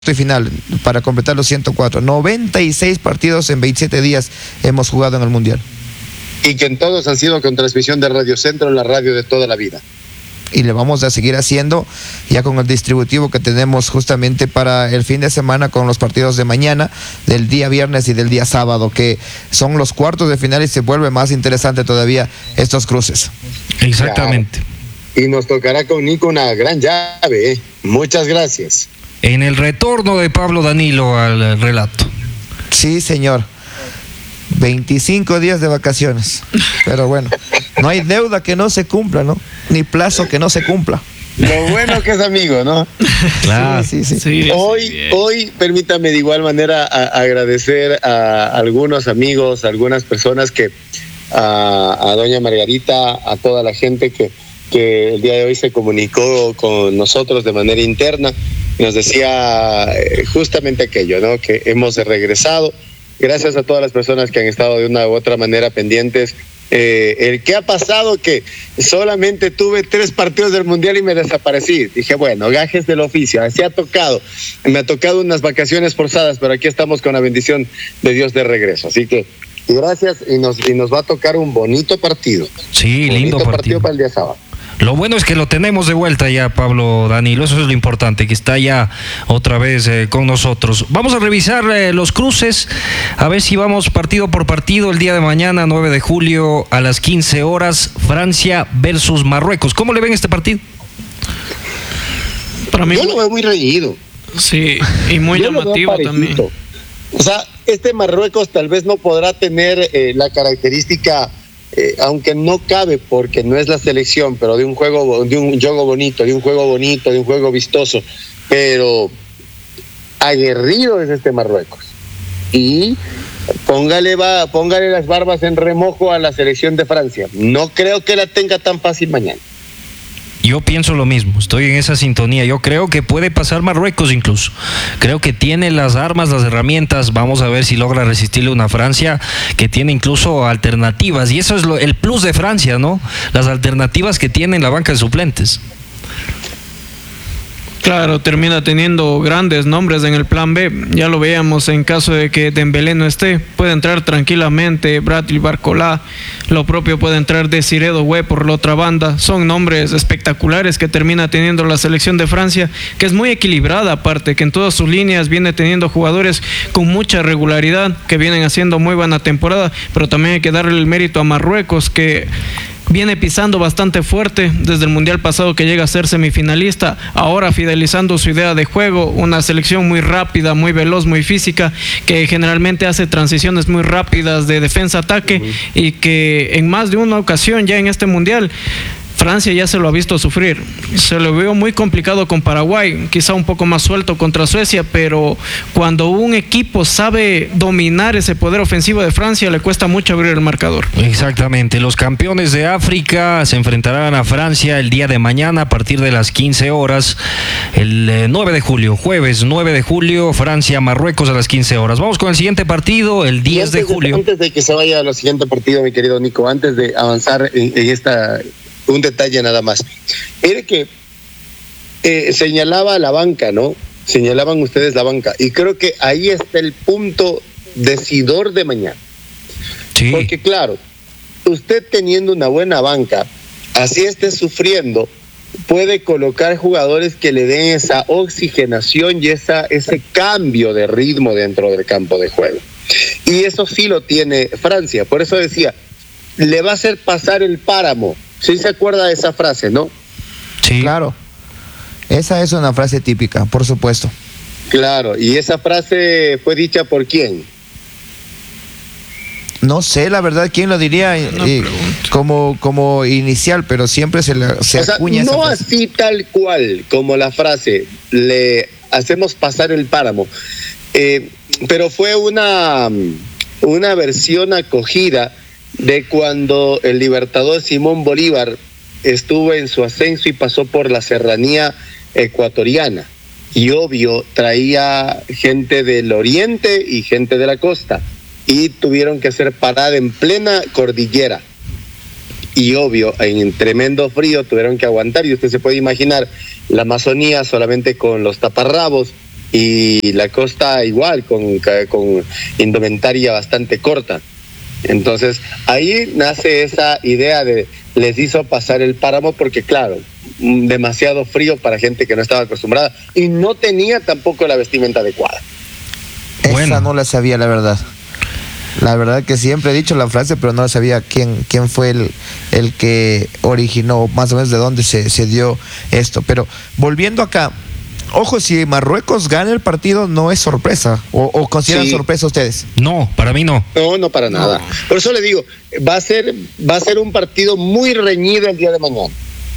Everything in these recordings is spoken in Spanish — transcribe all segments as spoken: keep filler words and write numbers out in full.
y final para completar los ciento cuatro. noventa y seis partidos en veintisiete días hemos jugado en el Mundial. Y que en todos han sido con transmisión de Radio Centro, la radio de toda la vida. Y le vamos a seguir haciendo ya con el distributivo que tenemos justamente para el fin de semana con los partidos de mañana, del día viernes y del día sábado, que son los cuartos de final y se vuelve más interesante todavía estos cruces. Exactamente. Claro. Y nos tocará con Nico una gran llave, ¿eh? Muchas gracias. En el retorno de Pablo Danilo al relato. Sí, señor. veinticinco días de vacaciones. Pero bueno, no hay deuda que no se cumpla, ¿no? Ni plazo que no se cumpla. Lo bueno que es amigo, ¿no? Claro. Sí, sí, sí. Sí, hoy, sí, hoy, permítame de igual manera a, a agradecer a algunos amigos, a algunas personas que, a, a doña Margarita, a toda la gente que, que el día de hoy se comunicó con nosotros de manera interna. Nos decía justamente aquello, ¿no? Que hemos regresado. Gracias a todas las personas que han estado de una u otra manera pendientes. Eh, el que ha pasado que solamente tuve tres partidos del Mundial y me desaparecí. Dije, bueno, gajes del oficio, así ha tocado. Me ha tocado unas vacaciones forzadas, pero aquí estamos con la bendición de Dios de regreso. Así que gracias y nos, y nos va a tocar un bonito partido. Sí, bonito lindo partido. partido para el día sábado. Lo bueno es que lo tenemos de vuelta ya, Pablo Danilo, eso es lo importante, que está ya otra vez eh, con nosotros. Vamos a revisar eh, los cruces, a ver si vamos partido por partido el día de mañana, nueve de julio, a las quince horas, Francia versus Marruecos. ¿Cómo le ven este partido? Para mí, yo lo veo muy reñido. Sí, y muy llamativo también. O sea, este Marruecos tal vez no podrá tener eh, la característica... Eh, aunque no cabe porque no es la selección, pero de un juego, de un juego bonito, de un juego bonito, de un juego vistoso, pero aguerrido es este Marruecos. Y póngale, va, póngale las barbas en remojo a la selección de Francia. No creo que la tenga tan fácil mañana. Yo pienso lo mismo, estoy en esa sintonía. Yo creo que puede pasar Marruecos incluso. Creo que tiene las armas, las herramientas. Vamos a ver si logra resistirle una Francia que tiene incluso alternativas. Y eso es lo, el plus de Francia, ¿no? Las alternativas que tiene en la banca de suplentes. Claro, termina teniendo grandes nombres en el plan B. Ya lo veíamos en caso de que Dembélé no esté. Puede entrar tranquilamente Bradley Barcola. Lo propio puede entrar Desiré Doué por la otra banda. Son nombres espectaculares que termina teniendo la selección de Francia, que es muy equilibrada aparte, que en todas sus líneas viene teniendo jugadores con mucha regularidad, que vienen haciendo muy buena temporada. Pero también hay que darle el mérito a Marruecos, que viene pisando bastante fuerte desde el Mundial pasado, que llega a ser semifinalista, ahora fidelizando su idea de juego, una selección muy rápida, muy veloz, muy física, que generalmente hace transiciones muy rápidas de defensa-ataque, uh-huh. y que en más de una ocasión ya en este Mundial Francia ya se lo ha visto sufrir. Se lo veo muy complicado con Paraguay, quizá un poco más suelto contra Suecia, pero cuando un equipo sabe dominar ese poder ofensivo de Francia, le cuesta mucho abrir el marcador. Exactamente. Los campeones de África se enfrentarán a Francia el día de mañana a partir de las quince horas, el eh, nueve de julio, jueves nueve de julio, Francia-Marruecos a las quince horas. Vamos con el siguiente partido, el diez de julio. Antes de que se vaya a los siguiente partido, mi querido Nico, antes de avanzar en, en esta... un detalle nada más. Mire que eh, señalaba la banca, ¿no? Señalaban ustedes la banca. Y creo que ahí está el punto decidor de mañana. Sí. Porque claro, usted teniendo una buena banca, así esté sufriendo, puede colocar jugadores que le den esa oxigenación y esa, ese cambio de ritmo dentro del campo de juego. Y eso sí lo tiene Francia. Por eso decía, le va a hacer pasar el páramo. Sí se acuerda de esa frase, ¿no? Sí. Claro. Esa es una frase típica, por supuesto. Claro, ¿y esa frase fue dicha por quién? No sé, la verdad, quién lo diría no eh, como, como inicial, pero siempre se, le, se o sea, acuña esa no frase. Así tal cual como la frase, le hacemos pasar el páramo. Eh, pero fue una, una versión acogida de cuando el libertador Simón Bolívar estuvo en su ascenso y pasó por la serranía ecuatoriana. Y obvio, traía gente del oriente y gente de la costa. Y tuvieron que hacer parada en plena cordillera. Y obvio, en tremendo frío tuvieron que aguantar. Y usted se puede imaginar la Amazonía solamente con los taparrabos, y la Costa igual, con, con indumentaria bastante corta. Entonces ahí nace esa idea de les hizo pasar el páramo porque claro, demasiado frío para gente que no estaba acostumbrada y no tenía tampoco la vestimenta adecuada. Bueno. Esa no la sabía, la verdad. La verdad que siempre he dicho la frase, pero no sabía quién, quién fue el, el que originó, más o menos de dónde se, se dio esto. Pero volviendo acá, ojo, si Marruecos gana el partido no es sorpresa, o, o consideran sí. sorpresa ustedes. No, para mí no. No, no para nada. No. Por eso le digo, va a ser, va a ser un partido muy reñido el día de mañana.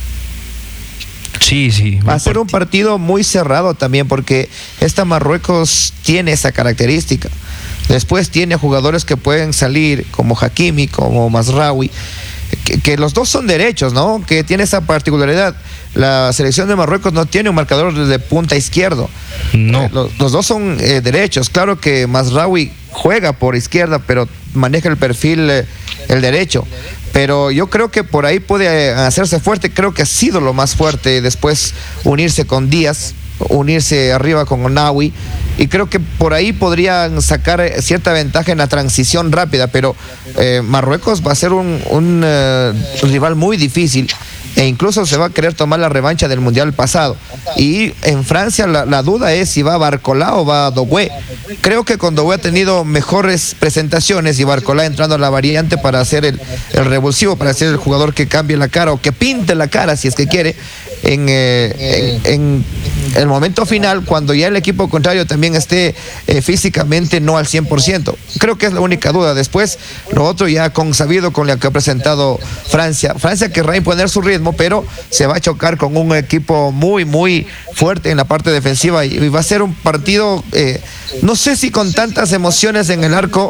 Sí, sí. Va a ser un partido muy cerrado también, porque esta Marruecos tiene esa característica. Después tiene jugadores que pueden salir, como Hakimi, como Mazraoui, que, que los dos son derechos, ¿no? Que tiene esa particularidad. La selección de Marruecos no tiene un marcador de punta izquierdo. No. Eh, los, los dos son eh, derechos. Claro que Mazraoui juega por izquierda, pero maneja el perfil, eh, el derecho. Pero yo creo que por ahí puede hacerse fuerte. Creo que ha sido lo más fuerte. Después unirse con Díaz, unirse arriba con Onawi, y creo que por ahí podrían sacar cierta ventaja en la transición rápida, pero eh, Marruecos va a ser un, un uh, rival muy difícil, e incluso se va a querer tomar la revancha del Mundial pasado. Y en Francia la, la duda es si va Barcola o va Doué. Creo que con Doué ha tenido mejores presentaciones y Barcola entrando a la variante para hacer el, el revulsivo, para ser el jugador que cambie la cara o que pinte la cara si es que quiere en, eh, en, en el momento final, cuando ya el equipo contrario también esté eh, físicamente no al cien por ciento. Creo que es la única duda. Después lo otro ya consabido con lo que ha presentado Francia. Francia querrá imponer su ritmo, pero se va a chocar con un equipo muy muy fuerte en la parte defensiva, y va a ser un partido eh, no sé si con tantas emociones en el arco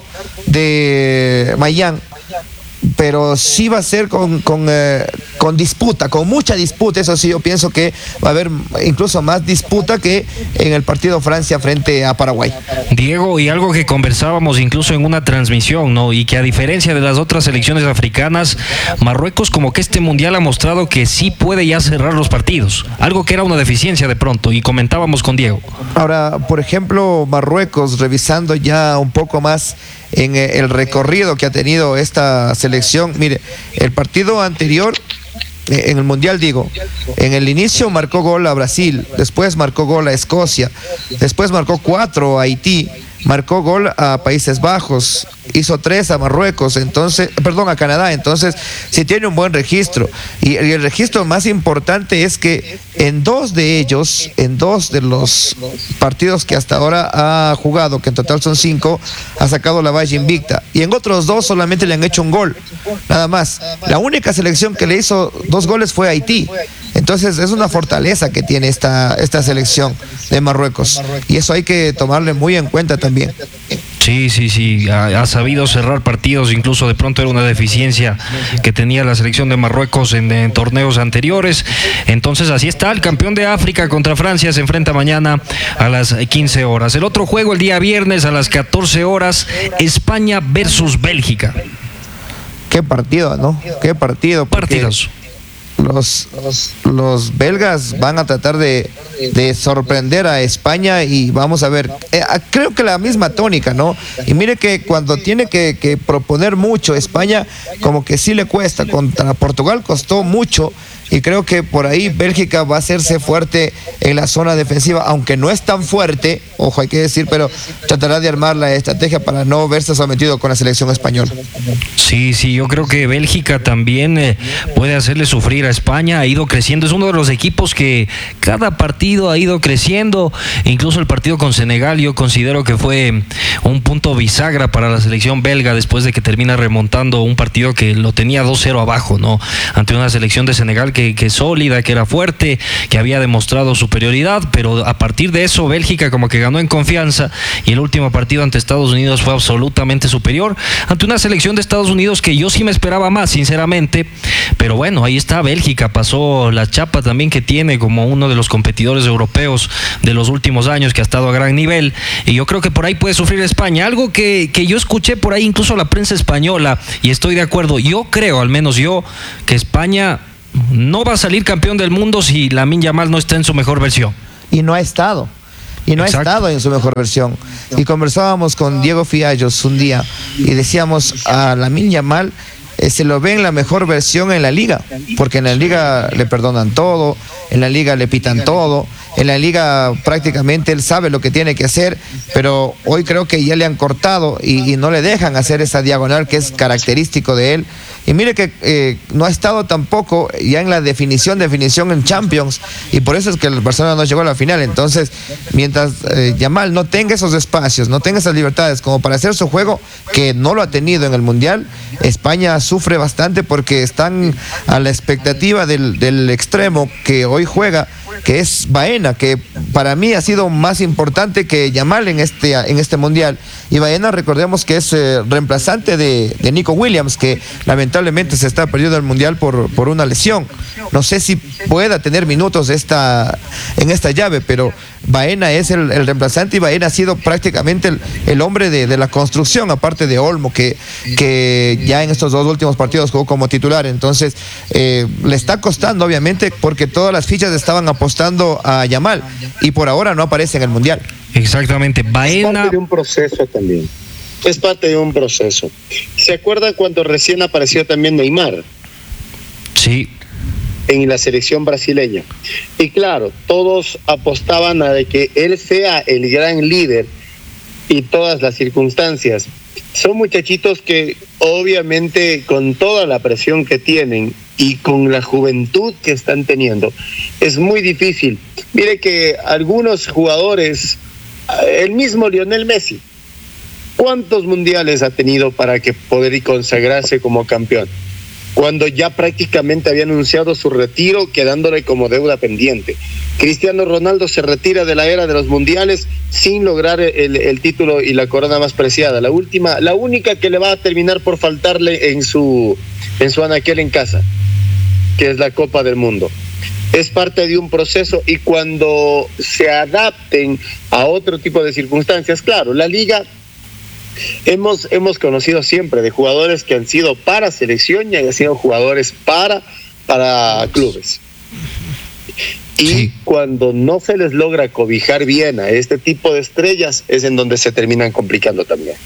de Mayán, pero sí va a ser con, con, eh, con disputa, con mucha disputa. Eso sí, yo pienso que va a haber incluso más disputa que en el partido Francia frente a Paraguay. Diego, y algo que conversábamos incluso en una transmisión, ¿no? Y que a diferencia de las otras selecciones africanas, Marruecos como que este mundial ha mostrado que sí puede ya cerrar los partidos, algo que era una deficiencia de pronto, y comentábamos con Diego. Ahora, por ejemplo, Marruecos, revisando ya un poco más en el recorrido que ha tenido esta selección, mire, el partido anterior, en el Mundial digo, en el inicio marcó gol a Brasil, después marcó gol a Escocia, después marcó cuatro a Haití, marcó gol a Países Bajos, hizo tres a Marruecos, entonces, perdón, a Canadá. Entonces sí tiene un buen registro, y, y el registro más importante es que en dos de ellos, en dos de los partidos que hasta ahora ha jugado, que en total son cinco, ha sacado la valla invicta, y en otros dos solamente le han hecho un gol, nada más. La única selección que le hizo dos goles fue Haití. Entonces es una fortaleza que tiene esta, esta selección de Marruecos, y eso hay que tomarle muy en cuenta también. Sí, sí, sí, ha, ha sabido cerrar partidos, incluso de pronto era una deficiencia que tenía la selección de Marruecos en, en torneos anteriores. Entonces así está, el campeón de África contra Francia se enfrenta mañana a las quince horas. El otro juego el día viernes a las catorce horas, España versus Bélgica. Qué partido, ¿no? Qué partido. Partidos. Los, los belgas van a tratar de, de sorprender a España, y vamos a ver, eh, creo que la misma tónica, ¿no? Y mire que cuando tiene que, que proponer mucho, España como que sí le cuesta. Contra Portugal costó mucho, y creo que por ahí Bélgica va a hacerse fuerte en la zona defensiva, aunque no es tan fuerte, ojo, hay que decir, pero tratará de armar la estrategia para no verse sometido con la selección española. Sí, sí, yo creo que Bélgica también eh, puede hacerle sufrir a España. Ha ido creciendo, es uno de los equipos que cada partido ha ido creciendo. Incluso el partido con Senegal yo considero que fue un punto bisagra para la selección belga, después de que termina remontando un partido que lo tenía dos cero abajo, ¿no? Ante una selección de Senegal que, que sólida, que era fuerte, que había demostrado superioridad, pero a partir de eso Bélgica como que ganó en confianza, y el último partido ante Estados Unidos fue absolutamente superior, ante una selección de Estados Unidos que yo sí me esperaba más, sinceramente. Pero bueno, ahí está Bélgica, pasó la chapa también que tiene como uno de los competidores europeos de los últimos años, que ha estado a gran nivel, y yo creo que por ahí puede sufrir España. Algo que, que yo escuché por ahí, incluso la prensa española, y estoy de acuerdo, yo creo, al menos yo, que España no va a salir campeón del mundo si Lamine Yamal no está en su mejor versión. Y no ha estado. y no Exacto. ha estado en su mejor versión. Y conversábamos con Diego Fiallos un día y decíamos, a Lamine Yamal eh, se lo ve en la mejor versión en la liga, porque en la liga le perdonan todo, en la liga le pitan todo, en la liga prácticamente él sabe lo que tiene que hacer, pero hoy creo que ya le han cortado y, y no le dejan hacer esa diagonal que es característico de él. Y mire que eh, no ha estado tampoco ya en la definición, definición en Champions, y por eso es que el Barcelona no llegó a la final. Entonces, mientras eh, Yamal no tenga esos espacios, no tenga esas libertades como para hacer su juego, que no lo ha tenido en el Mundial, España sufre bastante porque están a la expectativa del, del extremo que hoy juega, que es Baena, que para mí ha sido más importante que Yamal en este, en este Mundial. Y Baena, recordemos que es eh, reemplazante de, de Nico Williams, que lamentablemente se está perdiendo el Mundial por, por una lesión. No sé si pueda tener minutos esta, en esta llave, pero Baena es el, el reemplazante, y Baena ha sido prácticamente el, el hombre de, de la construcción, aparte de Olmo, que, que ya en estos dos últimos partidos jugó como titular. Entonces, eh, le está costando, obviamente, porque todas las fichas estaban apostando a Yamal, y por ahora no aparece en el Mundial. Exactamente, Es Baena. parte de un proceso también. Es parte de un proceso. ¿Se acuerdan cuando recién apareció también Neymar Sí, en la selección brasileña? Y claro, todos apostaban a de que él sea el gran líder y todas las circunstancias. Son muchachitos que obviamente con toda la presión que tienen y con la juventud que están teniendo, es muy difícil. Mire que algunos jugadores, el mismo Lionel Messi, ¿cuántos mundiales ha tenido para que poder consagrarse como campeón? Cuando ya prácticamente había anunciado su retiro, quedándole como deuda pendiente. Cristiano Ronaldo se retira de la era de los mundiales sin lograr el, el título y la corona más preciada. La última, la única que le va a terminar por faltarle en su, en su anaquel en casa, que es la Copa del Mundo. Es parte de un proceso, y cuando se adapten a otro tipo de circunstancias, claro, la liga hemos, hemos conocido siempre de jugadores que han sido para selección y han sido jugadores para, para clubes. Y sí, cuando no se les logra cobijar bien a este tipo de estrellas, es en donde se terminan complicando también.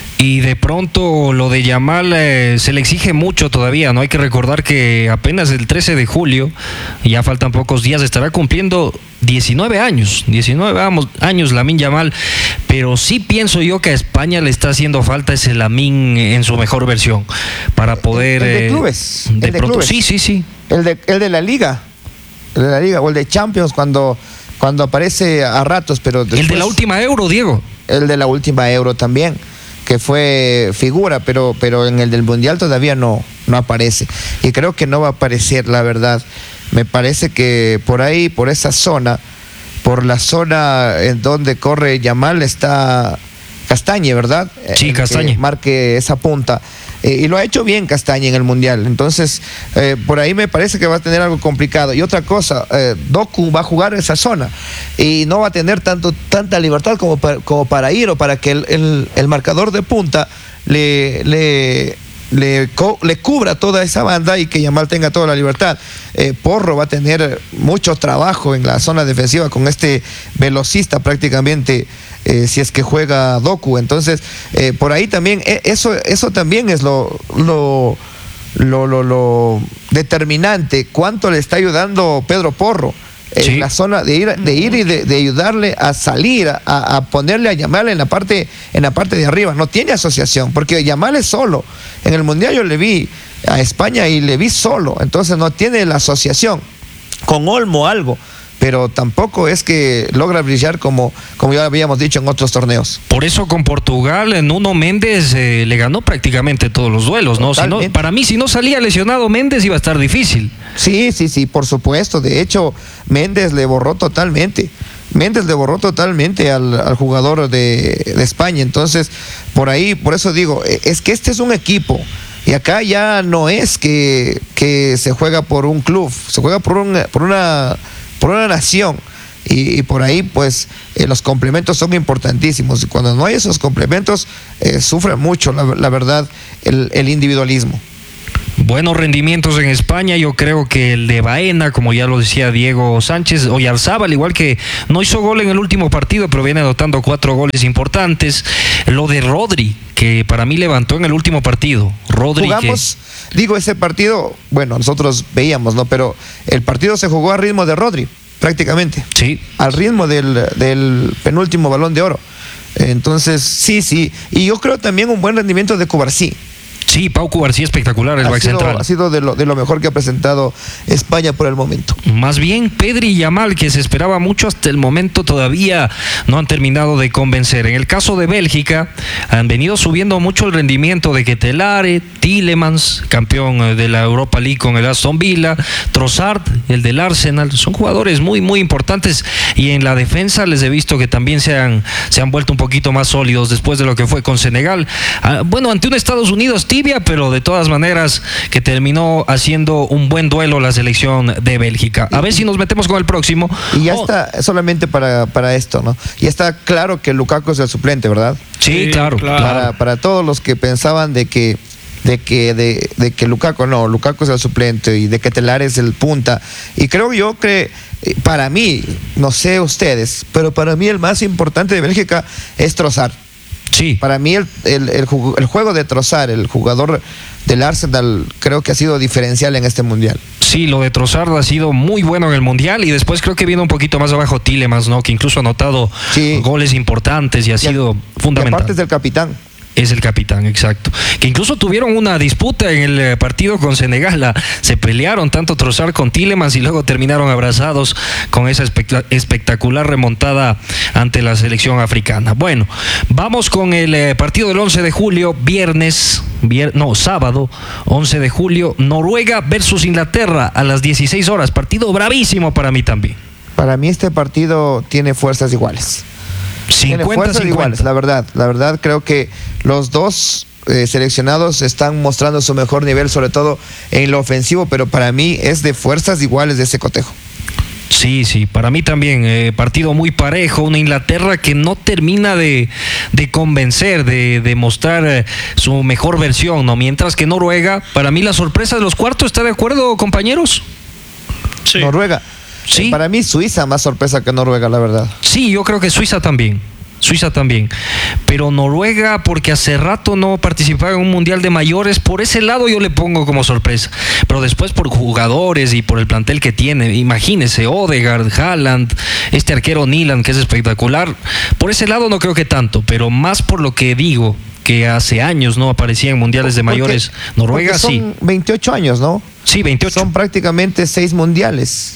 Y de pronto lo de Yamal eh, se le exige mucho todavía, ¿no? Hay que recordar que apenas el trece de julio, ya faltan pocos días, estará cumpliendo diecinueve años, diecinueve años Lamine Yamal, pero sí pienso yo que a España le está haciendo falta ese Lamine en su mejor versión, para poder... El, el de clubes. Eh, de, el de pronto, clubes. sí, sí, sí. El de, el de la Liga. El de la Liga, o el de Champions, cuando, cuando aparece a ratos, pero después, el de la última Euro, Diego. El de la última Euro también, que fue figura, pero, pero en el del Mundial todavía no, no aparece. Y creo que no va a aparecer, la verdad. Me parece que por ahí, por esa zona, por la zona en donde corre Yamal, está Castañe, ¿verdad? Sí, el Castañe. Que marque esa punta. Eh, y lo ha hecho bien Castañe en el Mundial. Entonces, eh, por ahí me parece que va a tener algo complicado. Y otra cosa, eh, Doku va a jugar esa zona y no va a tener tanto tanta libertad como para, como para ir, o para que el, el, el marcador de punta le... le Le, co le cubra toda esa banda y que Yamal tenga toda la libertad. Eh, Porro va a tener mucho trabajo en la zona defensiva con este velocista prácticamente, eh, si es que juega Doku. Entonces, eh, por ahí también, eh, eso, eso también es lo, lo, lo, lo, lo determinante. ¿Cuánto le está ayudando Pedro Porro? En sí, la zona de ir, de ir y de, de ayudarle a salir, a, a ponerle a Yamal en la parte, en la parte de arriba. No tiene asociación, porque Yamal es solo. En el Mundial yo le vi a España y le vi solo, entonces no tiene la asociación. Con Olmo algo, pero tampoco es que logra brillar como, como ya habíamos dicho en otros torneos. Por eso con Portugal, Nuno Méndez eh, le ganó prácticamente todos los duelos, ¿no? Si no, para mí, si no salía lesionado Méndez, iba a estar difícil. Sí, sí, sí, por supuesto. De hecho, Méndez le borró totalmente. Méndez le borró totalmente al, al jugador de, de España. Entonces, por ahí, por eso digo, es que este es un equipo. Y acá ya no es que, que se juega por un club, se juega por, un, por una... por una nación, y, y por ahí pues eh, los complementos son importantísimos, y cuando no hay esos complementos eh, sufre mucho la, la verdad el, el individualismo. Buenos rendimientos en España, yo creo que el de Baena, como ya lo decía Diego Sánchez, Oyarzábal, igual que no hizo gol en el último partido, pero viene anotando cuatro goles importantes. Lo de Rodri, que para mí levantó en el último partido. Rodri, jugamos, que... digo, ese partido, bueno, nosotros veíamos, ¿no? Pero el partido se jugó a ritmo de Rodri, prácticamente. Sí. Al ritmo del, del penúltimo Balón de Oro. Entonces, sí, sí. Y yo creo también un buen rendimiento de Cubarsí. Sí, Pau Cubarsí espectacular, el back central. Ha sido de lo, de lo mejor que ha presentado España por el momento. Más bien Pedri y Yamal, que se esperaba mucho hasta el momento, todavía no han terminado de convencer. En el caso de Bélgica, han venido subiendo mucho el rendimiento de Ketelare, Tielemans, campeón de la Europa League con el Aston Villa, Trossard, el del Arsenal. Son jugadores muy, muy importantes, y en la defensa les he visto que también se han, se han vuelto un poquito más sólidos después de lo que fue con Senegal. Ah, bueno, ante un Estados Unidos tibia, pero de todas maneras que terminó haciendo un buen duelo la selección de Bélgica. A ver si nos metemos con el próximo. Y ya oh. está, solamente para, para esto, ¿no? Ya está claro que Lukaku es el suplente, ¿verdad? Sí, Sí, claro, claro. Para, para todos los que pensaban de que de que de, de que Lukaku no, Lukaku es el suplente y de que Telar es el punta. Y creo yo que para mí, no sé ustedes, pero para mí el más importante de Bélgica es Trossard. Sí. Para mí el, el, el, el juego de Trossard, el jugador del Arsenal, creo que ha sido diferencial en este mundial. Sí, lo de Trossard ha sido muy bueno en el mundial, y después creo que viene un poquito más abajo Tielemans, ¿no? Que incluso ha anotado sí. goles importantes y ha y sido a, fundamental. Y aparte es del capitán. Es el capitán, exacto. Que incluso tuvieron una disputa en el partido con Senegal. Se pelearon tanto Trossard con Tielemans y luego terminaron abrazados con esa espectacular remontada ante la selección africana. Bueno, vamos con el partido del once de julio, viernes, vier, no, sábado, once de julio, Noruega versus Inglaterra a las dieciséis horas. Partido bravísimo para mí también. Para mí este partido tiene fuerzas iguales. Tiene fuerzas iguales, la verdad. La verdad creo que los dos eh, seleccionados están mostrando su mejor nivel, sobre todo en lo ofensivo, pero para mí es de fuerzas iguales de ese cotejo. Sí, sí, para mí también, eh, partido muy parejo, una Inglaterra que no termina de, de convencer, de, de mostrar eh, su mejor versión, ¿no? Mientras que Noruega, para mí la sorpresa de los cuartos, ¿está de acuerdo, compañeros? Sí. Noruega. Sí. Eh, para mí Suiza más sorpresa que Noruega, la verdad. Sí, yo creo que Suiza también. Suiza también, pero Noruega, porque hace rato no participaba en un mundial de mayores, por ese lado yo le pongo como sorpresa, pero después por jugadores y por el plantel que tiene, imagínese, Odegaard, Haaland, este arquero Nyland que es espectacular, por ese lado no creo que tanto, pero más por lo que digo, que hace años no aparecía en mundiales de mayores. Porque, Noruega porque son sí. veintiocho años, ¿no? Sí, veintiocho. Son prácticamente seis mundiales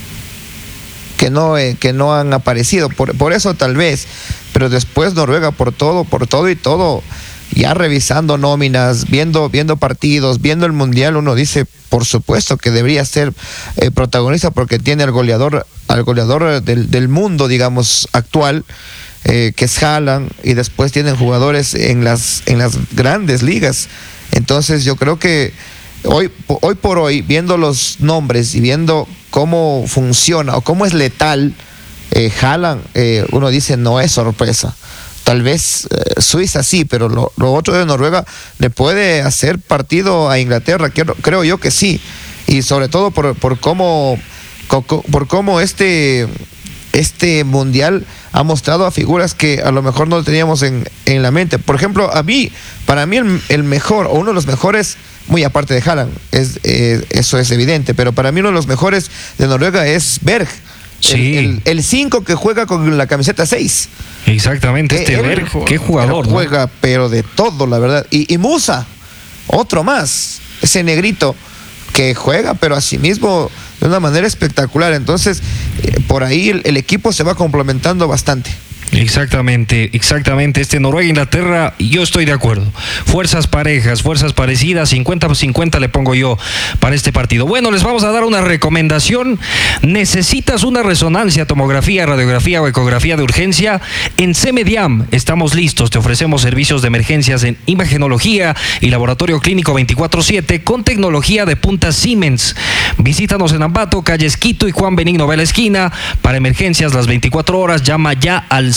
que no, eh, que no han aparecido, por, por eso tal vez, pero después Noruega por todo, por todo y todo, ya revisando nóminas, viendo, viendo partidos, viendo el mundial, uno dice, por supuesto que debería ser eh, protagonista porque tiene al goleador, al goleador del, del mundo, digamos, actual, eh, que es Haaland, y después tienen jugadores en las, en las grandes ligas. Entonces yo creo que Hoy, hoy por hoy, viendo los nombres y viendo cómo funciona o cómo es letal eh, Haaland, eh, uno dice no es sorpresa. Tal vez eh, Suiza sí, pero lo, lo otro de Noruega le puede hacer partido a Inglaterra, creo, creo yo que sí. Y sobre todo por, por cómo por cómo este, este mundial ha mostrado a figuras que a lo mejor no teníamos en, en la mente. Por ejemplo, a mí, para mí el, el mejor o uno de los mejores, muy aparte de Haaland, es, eh, eso es evidente, pero para mí uno de los mejores de Noruega es Berg. Sí. El cinco que juega con la camiseta seis. Exactamente, este él, Berg, qué jugador. Pero juega, ¿no? Pero de todo, la verdad. Y, y Musa, otro más, ese negrito que juega, pero asimismo de una manera espectacular. Entonces, eh, por ahí el, el equipo se va complementando bastante. Exactamente, exactamente. Este Noruega-Inglaterra, yo estoy de acuerdo. Fuerzas parejas, fuerzas parecidas, cincuenta por cincuenta le pongo yo para este partido. Bueno, les vamos a dar una recomendación. ¿Necesitas una resonancia, tomografía, radiografía o ecografía de urgencia? En CEMEDIAM estamos listos. Te ofrecemos servicios de emergencias en imagenología y laboratorio clínico veinticuatro siete con tecnología de punta Siemens. Visítanos en Ambato, calle Esquito y Juan Benigno Vela esquina. Para emergencias las veinticuatro horas, llama ya al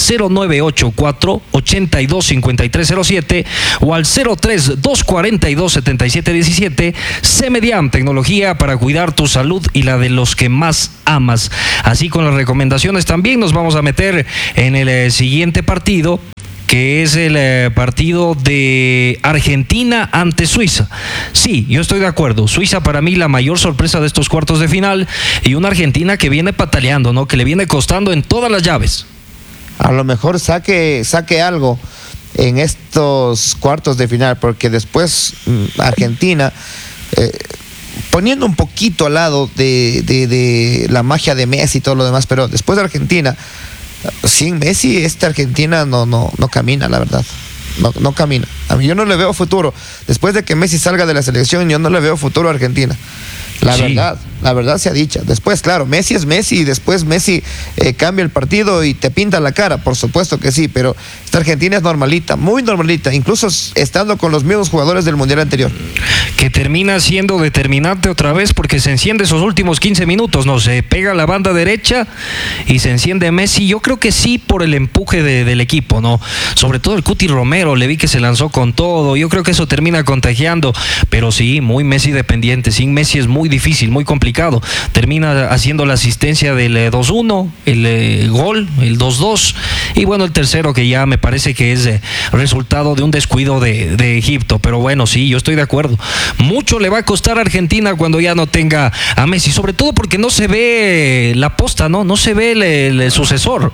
cero nueve ocho cuatro, ocho dos cinco tres cero siete o al cero tres dos cuatro dos siete siete uno siete. Cemediam, tecnología para cuidar tu salud y la de los que más amas. Así con las recomendaciones también nos vamos a meter en el eh, siguiente partido, que es el eh, partido de Argentina ante Suiza. Sí, yo estoy de acuerdo. Suiza para mí la mayor sorpresa de estos cuartos de final y una Argentina que viene pataleando, ¿no? Que le viene costando en todas las llaves. A lo mejor saque, saque algo en estos cuartos de final, porque después Argentina, eh, poniendo un poquito al lado de, de, de la magia de Messi y todo lo demás, pero después de Argentina, sin Messi, esta Argentina no, no, no camina, la verdad. No, no camina. A mí yo no le veo futuro. Después de que Messi salga de la selección, yo no le veo futuro a Argentina. La sí. verdad, la verdad sea dicha. Después, claro, Messi es Messi y después Messi eh, cambia el partido y te pinta la cara, por supuesto que sí, pero esta Argentina es normalita, muy normalita, incluso estando con los mismos jugadores del Mundial anterior. Que termina siendo determinante otra vez porque se enciende esos últimos quince minutos, ¿no? Se pega la banda derecha y se enciende Messi. Yo creo que sí por el empuje de, del equipo, ¿no? Sobre todo el Cuti Romero, le vi que se lanzó con todo. Yo creo que eso termina contagiando, pero sí, muy Messi dependiente. Sin Messi es muy difícil, muy complicado. Termina haciendo la asistencia del dos uno, el eh, gol, el dos dos, y bueno, el tercero que ya me parece que es eh, resultado de un descuido de, de Egipto. Pero bueno, sí, yo estoy de acuerdo. Mucho le va a costar a Argentina cuando ya no tenga a Messi, sobre todo porque no se ve la posta, ¿no? No se ve el, el, el sucesor.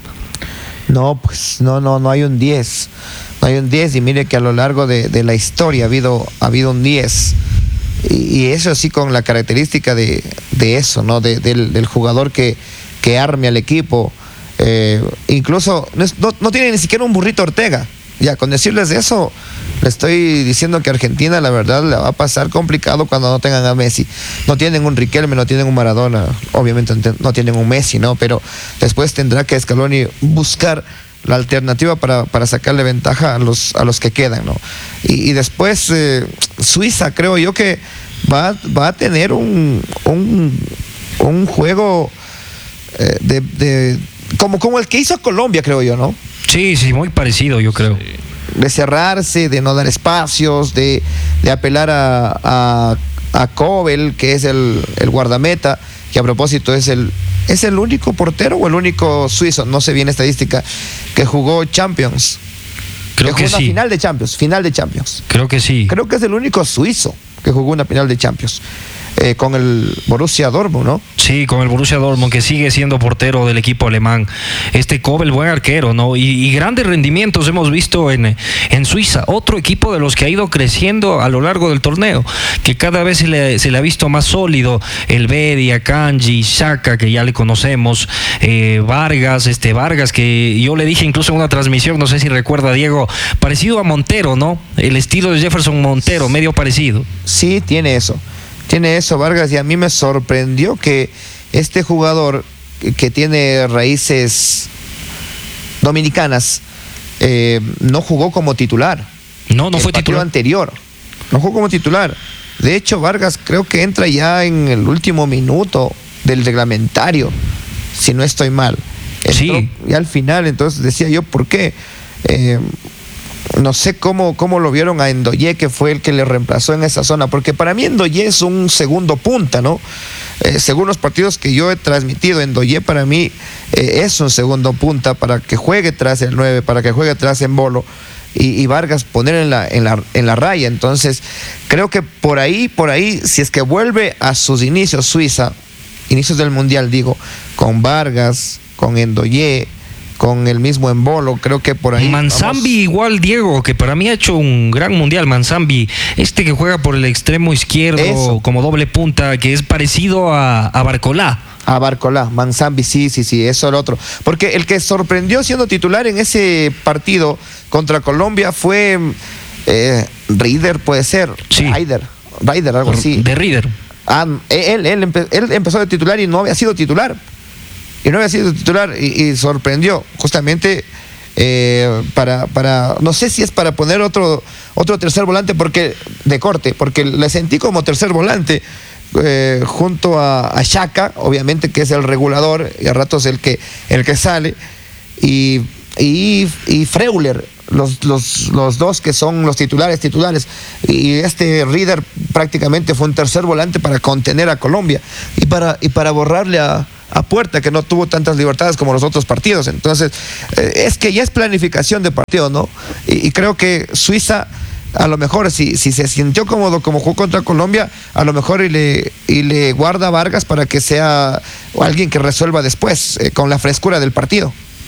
No, pues no, no, no hay un diez. No hay un diez y mire que a lo largo de, de la historia ha habido, ha habido un diez. Y eso sí con la característica de, de eso, ¿no? De, del, del jugador que, que arme al equipo. Eh, incluso no, no tiene ni siquiera un Burrito Ortega. Ya, con decirles eso, le estoy diciendo que Argentina la verdad le va a pasar complicado cuando no tengan a Messi. No tienen un Riquelme, no tienen un Maradona, obviamente no tienen un Messi, ¿no? Pero después tendrá que Scaloni buscar la alternativa para, para sacarle ventaja a los, a los que quedan, ¿no? Y, y después eh, Suiza, creo yo que va, va a tener un, un, un juego eh, de, de como, como el que hizo Colombia, creo yo, ¿no? Sí, sí, muy parecido, yo creo. De cerrarse, de no dar espacios, de, de apelar a, a, a Kobel, que es el, el guardameta, que a propósito es el, es el único portero o el único suizo, no sé bien estadística, que jugó Champions. Creo que, que jugó sí. Una final de Champions, final de Champions. Creo que sí. Creo que es el único suizo que jugó una final de Champions. Eh, con el Borussia Dortmund, ¿no? Sí, con el Borussia Dortmund, que sigue siendo portero del equipo alemán. Este Kobel, buen arquero, ¿no? Y, y grandes rendimientos hemos visto en, en Suiza. Otro equipo de los que ha ido creciendo a lo largo del torneo, que cada vez se le, se le ha visto más sólido. El Bedia, Kanji, Xhaka, que ya le conocemos, eh, Vargas, este Vargas, que yo le dije incluso en una transmisión, no sé si recuerda, Diego, parecido a Montero, ¿no? El estilo de Jefferson Montero, medio parecido. Sí, tiene eso. Tiene eso Vargas, y a mí me sorprendió que este jugador que, que tiene raíces dominicanas eh, no jugó como titular. No, no el fue titular. anterior. No jugó como titular. De hecho, Vargas creo que entra ya en el último minuto del reglamentario, si no estoy mal. Entró sí. Y al final, entonces decía yo, ¿por qué? Eh, No sé cómo, cómo lo vieron a Ndoye, que fue el que le reemplazó en esa zona, porque para mí Ndoye es un segundo punta, ¿no? Eh, según los partidos que yo he transmitido, Ndoye para mí eh, es un segundo punta para que juegue tras el nueve, para que juegue tras Embolo y, y Vargas poner en la, en la, en la raya. Entonces, creo que por ahí, por ahí, si es que vuelve a sus inicios Suiza, inicios del Mundial, digo, con Vargas, con Ndoye, con el mismo Embolo, creo que por ahí Manzambi vamos. Igual, Diego, que para mí ha hecho un gran mundial. Manzambi, este que juega por el extremo izquierdo, eso, como doble punta, que es parecido a, a Barcolá. A Barcolá, Manzambi, sí, sí, sí, eso es el otro. Porque el que sorprendió siendo titular en ese partido contra Colombia fue eh, Rieder, puede ser, sí. Rieder, Rieder, algo así. De Rieder. Ah, él, él, empe él empezó de titular y no había sido titular. Y no había sido titular y, y sorprendió justamente eh, para, para, no sé si es para poner otro, otro tercer volante porque de corte, porque le sentí como tercer volante eh, junto a, a Xhaka, obviamente que es el regulador y a ratos el que, el que sale, y y, y Freuler, los, los, los dos que son los titulares, titulares, y este Rieder prácticamente fue un tercer volante para contener a Colombia y para, y para borrarle a, a Puerta, que no tuvo tantas libertades como los otros partidos. Entonces, eh, es que ya es planificación de partido, ¿no? Y, y creo que Suiza, a lo mejor, si, si se sintió cómodo como jugó contra Colombia, a lo mejor y le, y le guarda a Vargas para que sea alguien que resuelva después, eh, con la frescura del partido.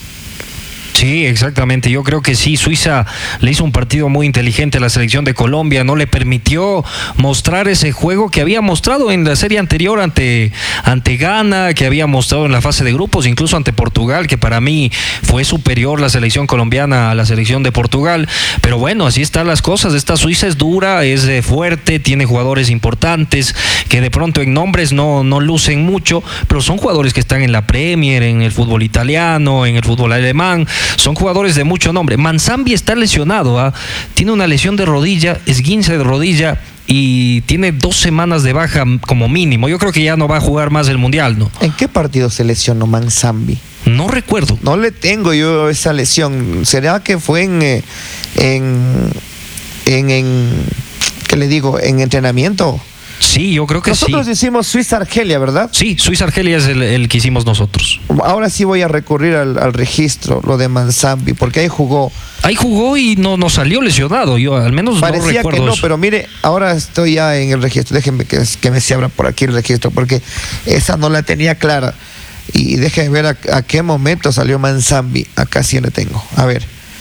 Sí, exactamente. Yo creo que sí, Suiza le hizo un partido muy inteligente a la selección de Colombia, no le permitió mostrar ese juego que había mostrado en la serie anterior ante, ante Ghana, que había mostrado en la fase de grupos, incluso ante Portugal, que para mí fue superior la selección colombiana a la selección de Portugal. Pero bueno, así están las cosas. Esta Suiza es dura, es fuerte, tiene jugadores importantes que de pronto en nombres no, no lucen mucho, pero son jugadores que están en la Premier, en el fútbol italiano, en el fútbol alemán. Son jugadores de mucho nombre. Manzambi está lesionado, ¿eh? Tiene una lesión de rodilla, esguince de rodilla, y tiene dos semanas de baja como mínimo. Yo creo que ya no va a jugar más el Mundial, ¿no? ¿En qué partido se lesionó Manzambi? No recuerdo. No le tengo yo esa lesión. ¿Será que fue en, eh, en, en, en, qué le digo, en entrenamiento? Sí, yo creo que nosotros sí. Nosotros hicimos Suiza-Argelia, ¿verdad? Sí, Suiza-Argelia es el, el que hicimos nosotros. Ahora sí voy a recurrir al, al registro, lo de Manzambi, porque ahí jugó. Ahí jugó y no, no salió lesionado, yo al menos Parecía no recuerdo que no, eso. Pero mire, ahora estoy ya en el registro. Déjenme que, que me se abra por aquí el registro, porque esa no la tenía clara. Y déjenme ver a, a qué momento salió Manzambi. Acá sí le tengo. A ver,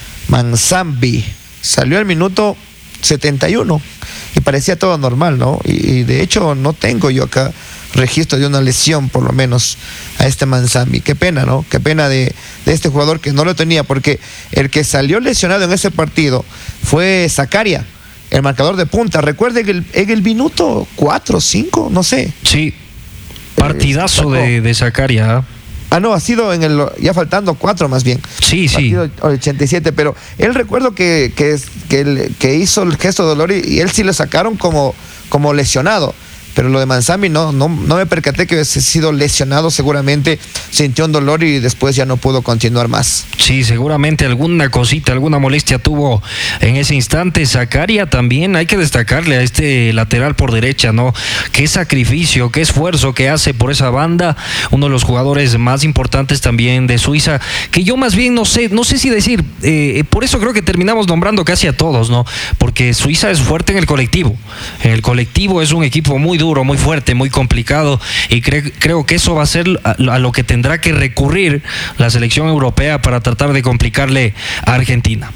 Manzambi salió al minuto setenta y uno y parecía todo normal, ¿no? Y, y de hecho no tengo yo acá registro de una lesión, por lo menos, a este Manzambi. Qué pena, ¿no? Qué pena de, de este jugador que no lo tenía, porque el que salió lesionado en ese partido fue Zakaria, el marcador de punta. Recuerde que el, en el minuto cuatro, cinco, no sé. Sí, partidazo eh, de, de Zakaria. Ah, no, ha sido en el, ya faltando cuatro más bien. Sí, sí. ochenta y siete, pero él recuerdo que, que, que, que hizo el gesto de dolor y, y él sí lo sacaron como, como lesionado. Pero lo de Manzambi no, no, no me percaté que hubiese sido lesionado, seguramente sintió un dolor y después ya no pudo continuar más. Sí, seguramente alguna cosita, alguna molestia tuvo en ese instante. Zakaria también, hay que destacarle a este lateral por derecha, ¿no? Qué sacrificio, qué esfuerzo que hace por esa banda, uno de los jugadores más importantes también de Suiza, que yo más bien no sé, no sé si decir, eh, por eso creo que terminamos nombrando casi a todos, ¿no? Porque Suiza es fuerte en el colectivo, en el colectivo es un equipo muy duro, muy fuerte, muy complicado, y cre- creo que eso va a ser a, a lo que tendrá que recurrir la selección europea para tratar de complicarle a Argentina.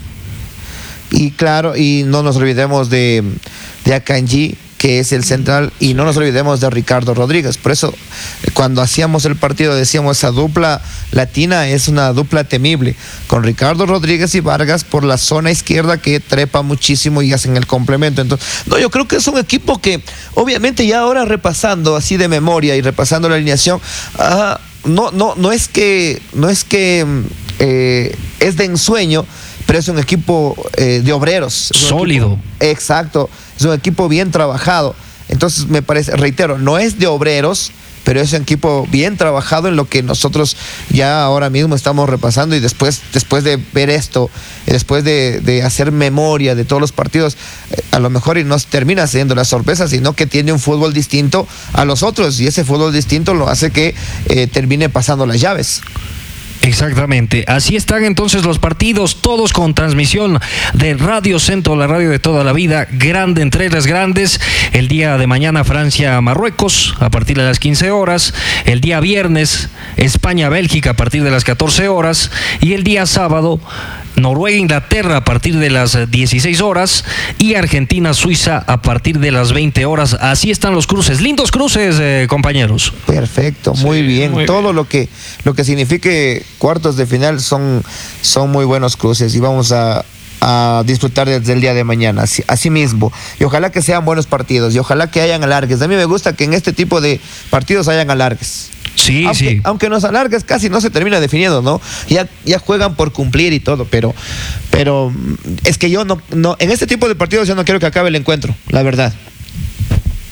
Y claro, y no nos olvidemos de, de Akanji, que es el central, y no nos olvidemos de Ricardo Rodríguez. Por eso, cuando hacíamos el partido decíamos, esa dupla latina es una dupla temible, con Ricardo Rodríguez y Vargas por la zona izquierda, que trepa muchísimo y hacen el complemento. Entonces, no, yo creo que es un equipo que, obviamente, ya ahora repasando así de memoria y repasando la alineación, ah, no, no, no es que, no es que eh, es de ensueño, pero es un equipo eh, de obreros. Sólido. Equipo, exacto, es un equipo bien trabajado. Entonces me parece, reitero, no es de obreros, pero es un equipo bien trabajado en lo que nosotros ya ahora mismo estamos repasando, y después, después de ver esto, después de, de hacer memoria de todos los partidos, eh, a lo mejor y no termina siendo la sorpresa, sino que tiene un fútbol distinto a los otros, y ese fútbol distinto lo hace que eh, termine pasando las llaves. Exactamente, así están entonces los partidos, todos con transmisión de Radio Centro, la radio de toda la vida, grande entre las grandes. El día de mañana Francia-Marruecos a partir de las quince horas, el día viernes España-Bélgica a partir de las catorce horas, y el día sábado Noruega-Inglaterra a partir de las dieciséis horas y Argentina-Suiza a partir de las veinte horas. Así están los cruces, lindos cruces, eh, compañeros. Perfecto, muy Sí, bien. muy Todo bien. lo que lo que signifique cuartos de final son, son muy buenos cruces, y vamos a, a disfrutar desde el día de mañana, así, así mismo. Y ojalá que sean buenos partidos, y ojalá que hayan alargues. A mí me gusta que en este tipo de partidos hayan alargues. Sí, aunque, sí. aunque en los alargues casi no se termina definiendo, ¿no? Ya, ya juegan por cumplir y todo, pero, pero es que yo no, no, en este tipo de partidos yo no quiero que acabe el encuentro, la verdad.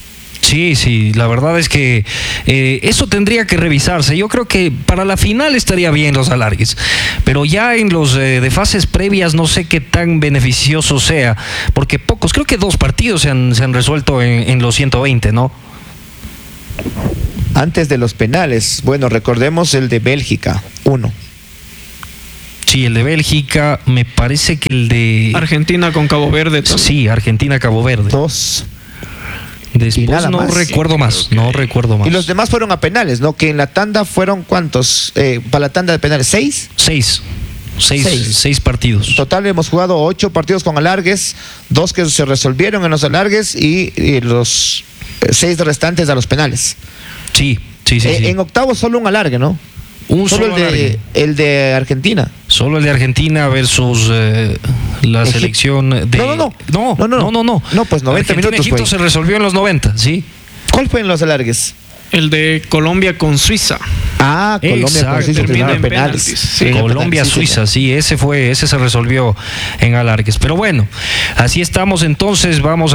Sí, sí, la verdad es que eh, eso tendría que revisarse. Yo creo que para la final estaría bien los alargues, pero ya en los eh, de fases previas no sé qué tan beneficioso sea, porque pocos, creo que dos partidos se han, se han resuelto en, en los ciento veinte, ¿no? Antes de los penales, bueno, recordemos el de Bélgica, uno. Sí, el de Bélgica, me parece que el de... Argentina con Cabo Verde. ¿no? Sí, Argentina-Cabo Verde. Dos. Después y nada no más. recuerdo Sí, más, que... no recuerdo más. Y los demás fueron a penales, ¿no? Que en la tanda fueron ¿cuántos? Eh, para la tanda de penales, ¿seis? Seis. Seis, Seis. seis partidos. En total hemos jugado ocho partidos con alargues, dos que se resolvieron en los alargues y, y los eh, seis restantes a los penales. Sí, sí, sí. Eh, sí. En octavos solo un alargue, ¿no? Un solo, solo el, de, alargue. el de Argentina. Solo el de Argentina versus eh, la Egip- selección de... No, no, no. No, No, no, no, no. No, No, pues noventa Argentina, minutos Egipto fue. se resolvió en los noventa, sí. ¿Cuál fue en los alargues? El de Colombia con Suiza. Ah, Colombia Exacto. con Suiza Termina terminaron en penales. penaltis. Sí, Sí, Colombia, penales, sí, Suiza, sí, ese fue, ese se resolvió en alargues. Pero bueno, así estamos entonces, vamos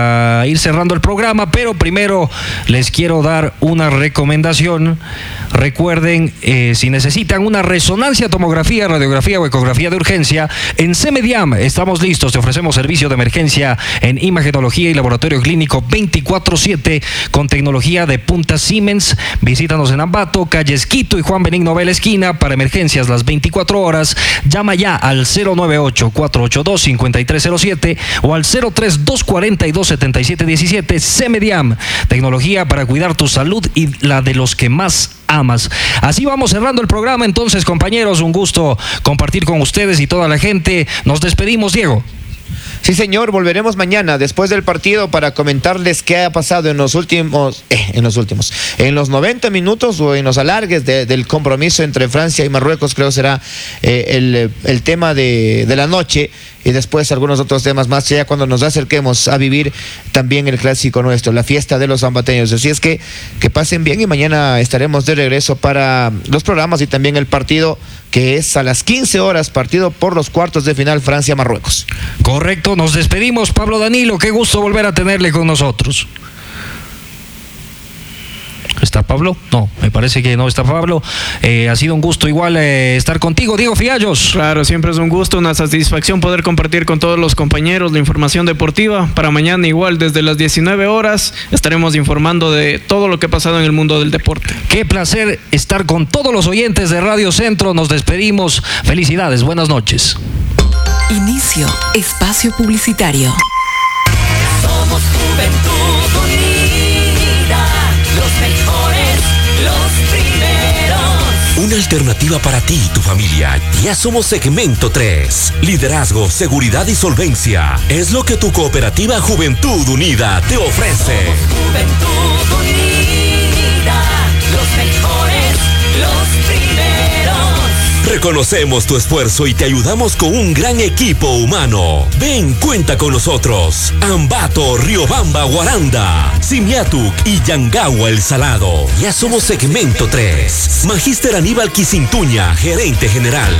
a ir cerrando el programa, pero primero les quiero dar una recomendación. Recuerden, eh, si necesitan una resonancia, tomografía, radiografía o ecografía de urgencia, en CEMEDIAM estamos listos, te ofrecemos servicio de emergencia en imagenología y laboratorio clínico veinticuatro siete con tecnología de punta Siemens. Visítanos en Ambato, calles Quito y Juan Benigno Vela esquina para emergencias las veinticuatro horas. Llama ya al cero nueve ocho, cuatro ocho dos, cinco tres cero siete o al cero tres, dos cuatro dos, siete siete uno siete. CEMEDIAM, tecnología para cuidar tu salud y la de los que más amas. Así vamos cerrando el programa entonces, compañeros, un gusto compartir con ustedes y toda la gente. Nos despedimos, Diego. Sí, señor, volveremos mañana después del partido para comentarles qué ha pasado en los últimos, eh, en los últimos, en los noventa minutos o en los alargues de, del compromiso entre Francia y Marruecos. Creo será eh, el, el tema de, de la noche, y después algunos otros temas más ya cuando nos acerquemos a vivir también el clásico nuestro, la fiesta de los ambateños. Así es que que pasen bien y mañana estaremos de regreso para los programas y también el partido que es a las quince horas, partido por los cuartos de final Francia-Marruecos. Correcto, nos despedimos. Pablo Danilo, qué gusto volver a tenerle con nosotros. ¿Está Pablo? No, me parece que no está Pablo. Eh, ha sido un gusto igual eh, estar contigo, Diego Fiallos. Claro, siempre es un gusto, una satisfacción poder compartir con todos los compañeros la información deportiva. Para mañana igual, desde las diecinueve horas, estaremos informando de todo lo que ha pasado en el mundo del deporte. Qué placer estar con todos los oyentes de Radio Centro. Nos despedimos. Felicidades, buenas noches. Inicio espacio publicitario. Somos Juventud Unida, los mejores, los primeros. Una alternativa para ti y tu familia. Ya somos Segmento tres. Liderazgo, seguridad y solvencia. Es lo que tu cooperativa Juventud Unida te ofrece. Somos Juventud Unida, los mejores, los primeros. Reconocemos tu esfuerzo y te ayudamos con un gran equipo humano. Ven, cuenta con nosotros. Ambato, Riobamba, Guaranda, Simiatuk y Yangagua El Salado. Ya somos Segmento tres. Magíster Aníbal Quisintuña, gerente general.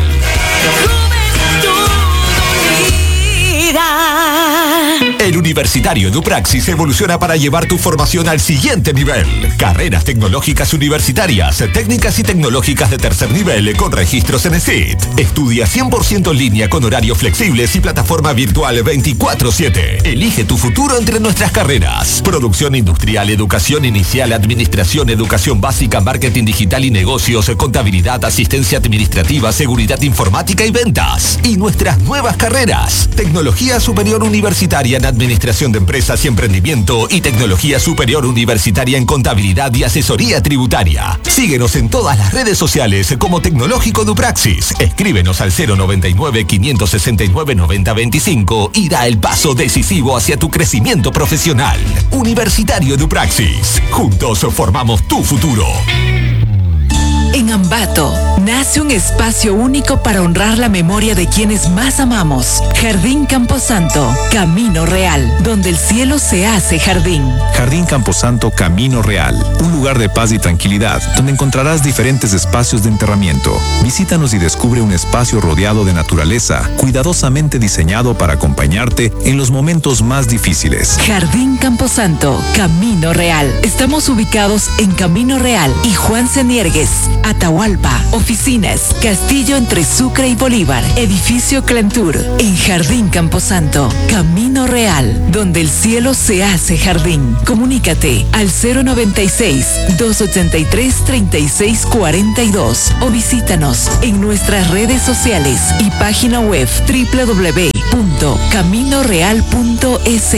El Universitario Edupraxis evoluciona para llevar tu formación al siguiente nivel. Carreras tecnológicas universitarias, técnicas y tecnológicas de tercer nivel con registros en E S I T. Estudia cien por ciento en línea con horarios flexibles y plataforma virtual veinticuatro siete. Elige tu futuro entre nuestras carreras. Producción industrial, educación inicial, administración, educación básica, marketing digital y negocios, contabilidad, asistencia administrativa, seguridad informática y ventas. Y nuestras nuevas carreras. Tecnología superior universitaria en administración de empresas y emprendimiento y tecnología superior universitaria en contabilidad y asesoría tributaria. Síguenos en todas las redes sociales como Tecnológico Edupraxis. Escríbenos al cero noventa y nueve, quinientos sesenta y nueve, noventa veinticinco y da el paso decisivo hacia tu crecimiento profesional. Universitario Edupraxis. Juntos formamos tu futuro. En En Ambato nace un espacio único para honrar la memoria de quienes más amamos. Jardín Camposanto, Camino Real, donde el cielo se hace jardín. Jardín Camposanto Camino Real, un lugar de paz y tranquilidad, donde encontrarás diferentes espacios de enterramiento. Visítanos y descubre un espacio rodeado de naturaleza, cuidadosamente diseñado para acompañarte en los momentos más difíciles. Jardín Camposanto, Camino Real. Estamos ubicados en Camino Real y Juan Seniergues, Atahualpa, oficinas, Castillo entre Sucre y Bolívar, edificio Clentur. En Jardín Camposanto, Camino Real, donde el cielo se hace jardín. Comunícate al cero noventa y seis, doscientos ochenta y tres, treinta y seis cuarenta y dos o visítanos en nuestras redes sociales y página web doble u doble u doble u punto camino real punto es.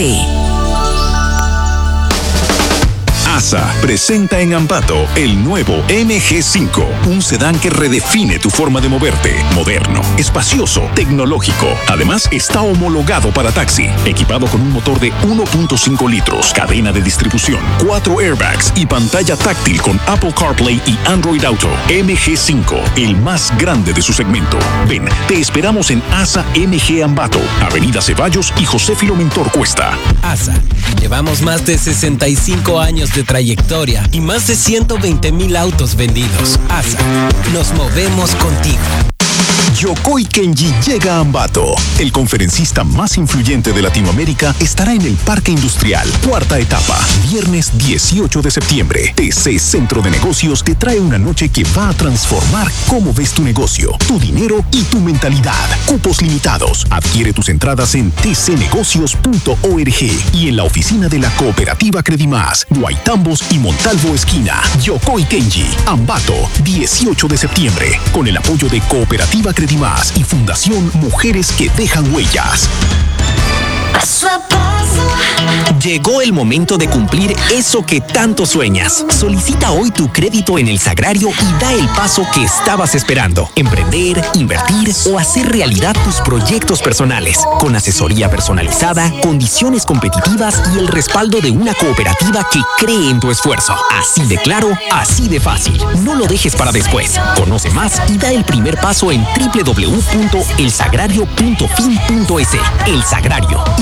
ASA presenta en Ambato el nuevo M G cinco, un sedán que redefine tu forma de moverte. Moderno, espacioso, tecnológico. Además, está homologado para taxi, equipado con un motor de uno punto cinco litros, cadena de distribución, cuatro airbags y pantalla táctil con Apple CarPlay y Android Auto. M G cinco, el más grande de su segmento. Ven, te esperamos en ASA M G Ambato, Avenida Ceballos y José Filomentor Cuesta. ASA, llevamos más de sesenta y cinco años de trayectoria y más de ciento veinte mil autos vendidos. ASA, nos movemos contigo. Yokoi Kenji llega a Ambato. El conferencista más influyente de Latinoamérica estará en el Parque Industrial, cuarta etapa, viernes dieciocho de septiembre. T C Centro de Negocios te trae una noche que va a transformar cómo ves tu negocio, tu dinero y tu mentalidad. Cupos limitados. Adquiere tus entradas en t c negocios punto org y en la oficina de la Cooperativa Credimás, Guaitambos y Montalvo Esquina. Yokoi Kenji, Ambato, dieciocho de septiembre, con el apoyo de Cooperativa Credimás y Fundación Mujeres que Dejan Huellas. Paso a paso. Llegó el momento de cumplir eso que tanto sueñas. Solicita hoy tu crédito en El Sagrario y da el paso que estabas esperando. Emprender, invertir o hacer realidad tus proyectos personales. Con asesoría personalizada, condiciones competitivas y el respaldo de una cooperativa que cree en tu esfuerzo. Así de claro, así de fácil. No lo dejes para después. Conoce más y da el primer paso en doble u doble u doble u punto el sagrario punto fin punto es. El Sagrario.